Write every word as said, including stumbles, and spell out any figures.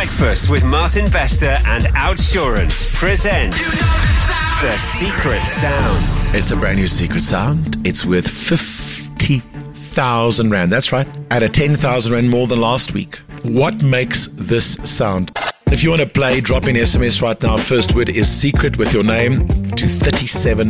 Breakfast with Martin Bester and Outsurance present The Secret Sound. It's a brand new secret sound. It's worth fifty thousand rand. That's right. At a ten thousand rand more than last week. What makes this sound? If you want to play, drop in S M S right now. First word is secret with your name to thirty-seven